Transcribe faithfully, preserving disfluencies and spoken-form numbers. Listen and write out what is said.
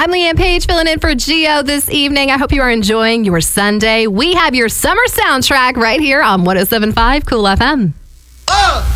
I'm Leanne Page filling in for Gio this evening. I hope you are enjoying your Sunday. We have your summer soundtrack right here on one oh seven point five Cool F M. Uh.